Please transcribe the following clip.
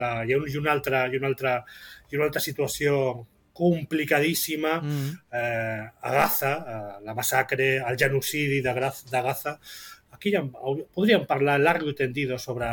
Hi ha una altra situació complicadíssima a Gaza, la massacre, el genocidi de Gaza. Aquí podríem parlar largo i tendido sobre